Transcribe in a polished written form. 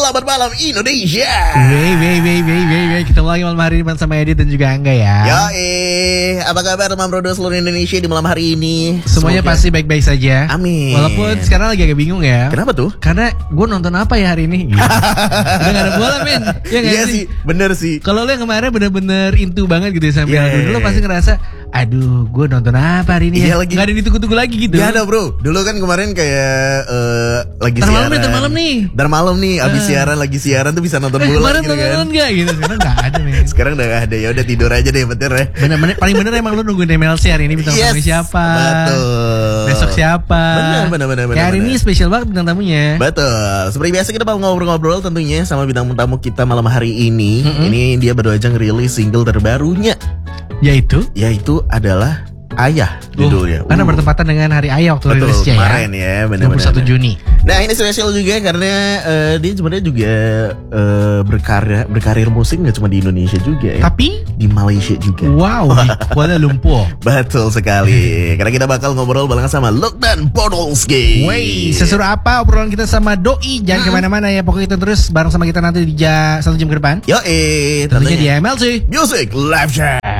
Selamat malam Indonesia. Wey. Ketemu lagi malam hari ini sama Edit dan juga Angga ya. Apa kabar teman bro seluruh Indonesia di malam hari ini? Semuanya pasti baik-baik saja. Amin. Walaupun sekarang lagi agak bingung ya. Kenapa tuh? Karena gue nonton apa ya hari ini? Gitu. Udah gak ada bola men. Iya sih, bener sih. Kalau lo yang kemarin bener-bener into banget gitu ya sampai dulu lo pasti ngerasa, aduh gue nonton apa hari ini ya? Lagi. Gak ada yang ditunggu-tunggu lagi gitu. Gak ada bro. Dulu kan kemarin kayak lagi Ntar siaran. Malam nih. Abis siaran tuh bisa nonton bola kemarin gitu kan. nonton gak gitu. Sekarang gak ada men. Sekarang udah gak ada, ya udah tidur aja deh bener ya. Paling bener emang lu nungguin MLC hari ini bintang tamunya siapa. Betul. Besok siapa. Bener. Kayak hari ini spesial banget bintang tamunya. Betul. Seperti biasa kita mau ngobrol-ngobrol tentunya sama bintang tamu kita malam hari ini. Ini dia baru aja ngerilis single terbarunya. Yaitu adalah Ayah judulnya. Karena bertepatan dengan hari Ayah waktu rilisnya kemarin ya, benar. 21 Juni. Nah ini spesial juga karena dia sebenarnya juga berkarir musik nggak cuma di Indonesia juga ya. Tapi di Malaysia juga. Wow, di Kuala Lumpur. Betul sekali. Karena kita bakal ngobrol barengan sama Lokdan Podolski. Wey, seseru apa obrolan kita sama Doi? Jangan kemana-mana ya. Pokoknya itu terus bareng sama kita nanti di 1 jam ke depan. Yoi, tentunya di MLC Music Live Chat.